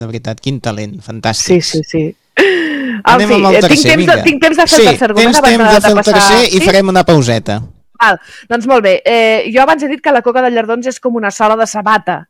De veritat, quin talent, fantàstic. Sí, sí, sí. Anem amb el tercer, vinga. Tinc temps de fer el tercer argument. Sí, tens temps de fer el tercer i farem una pauseta. Doncs molt bé. Jo abans he dit que la coca de Llardons és com una sola de sabata.